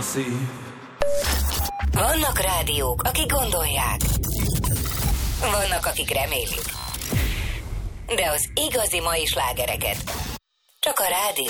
szív. Vannak rádiók, akik gondolják. Vannak, akik remélik. De az igazi mai slágereket csak a rádió